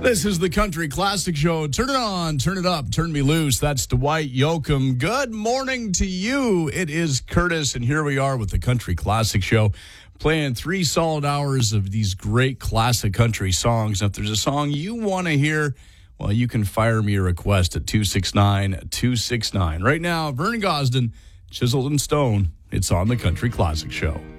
This is the Country Classic Show. Turn it on, turn it up, turn me loose. That's Dwight Yoakam. Good morning to you. It is Curtis, and here we are with the Country Classic Show, playing 3 solid hours of these great classic country songs. If there's a song you want to hear, well, you can fire me a request at 269-269. Right now, Vern Gosdin, Chiseled in Stone. It's on the Country Classic Show.